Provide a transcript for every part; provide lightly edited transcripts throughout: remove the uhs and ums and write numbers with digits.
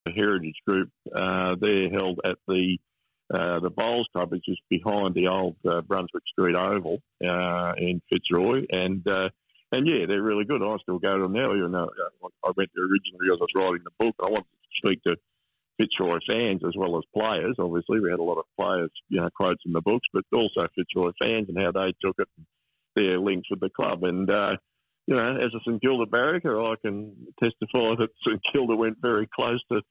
Heritage Group. They're held at the Bowls Club, which is behind the old Brunswick Street Oval in Fitzroy, and yeah, they're really good. I still go to them now, even though I went there originally because I was writing the book. I wanted to speak to Fitzroy fans as well as players. Obviously, we had a lot of players, quotes in the books, but also Fitzroy fans and how they took it, and their links with the club. And as a St Kilda barracker, I can testify that St Kilda went very close to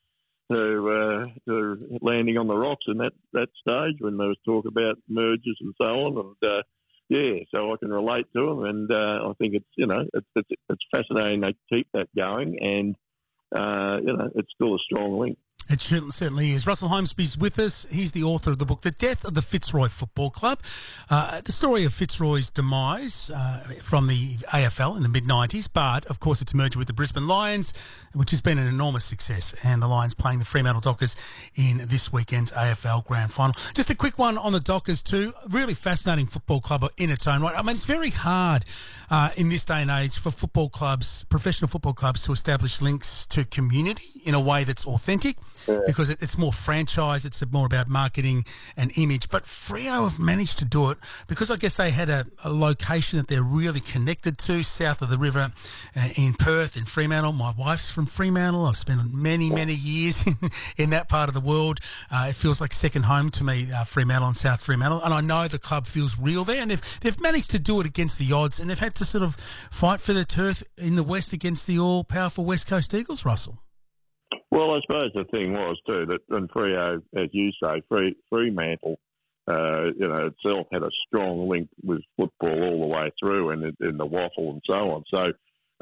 landing on the rocks in that stage when there was talk about mergers and so on. And so I can relate to them, and I think it's fascinating they keep that going, and it's still a strong link. It certainly is. Russell Holmesby's with us. He's the author of the book, The Death of the Fitzroy Football Club. The story of Fitzroy's demise from the AFL in the mid-90s, but, of course, its merger with the Brisbane Lions, which has been an enormous success, and the Lions playing the Fremantle Dockers in this weekend's AFL Grand Final. Just a quick one on the Dockers too. Really fascinating football club in its own right. I mean, it's very hard in this day and age for football clubs, professional football clubs, to establish links to community in a way that's authentic. Yeah. Because it's more franchise, it's more about marketing and image. But Freo have managed to do it because I guess they had a location that they're really connected to south of the river in Perth, in Fremantle. My wife's from Fremantle. I've spent many, many years in that part of the world. It feels like second home to me, Fremantle and South Fremantle. And I know the club feels real there. And they've managed to do it against the odds, and they've had to sort of fight for the turf in the West against the all-powerful West Coast Eagles, Russell. Well, I suppose the thing was too that when Freo, as you say, Fremantle, itself had a strong link with football all the way through, and in the waffle and so on. So,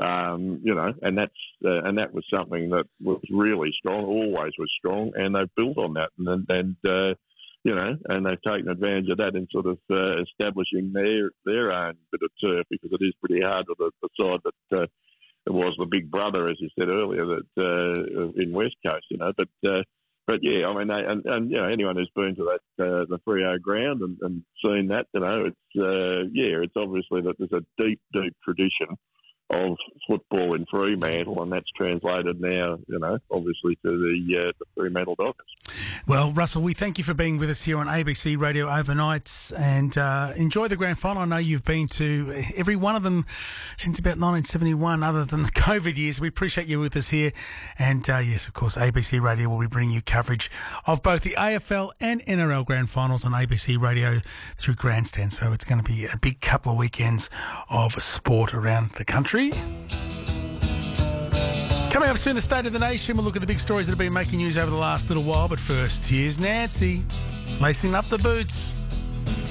and that was something that was really strong, always was strong, and they've built on that, and they've taken advantage of that in sort of establishing their own bit of turf, because it is pretty hard with the side that. It was the big brother, as you said earlier, that in West Coast, But yeah, I mean, anyone who's been to that the Freo ground and seen that, it's obviously that there's a deep, deep tradition of football in Fremantle, and that's translated now, obviously to the Fremantle Dockers. Well, Russell, we thank you for being with us here on ABC Radio Overnights, and enjoy the Grand Final. I know you've been to every one of them since about 1971, other than the COVID years. We appreciate you with us here. And yes, of course, ABC Radio will be bringing you coverage of both the AFL and NRL Grand Finals on ABC Radio through Grandstand. So it's going to be a big couple of weekends of sport around the country. Coming up soon, the State of the Nation. We'll look at the big stories that have been making news over the last little while. But first, here's Nancy lacing up the boots.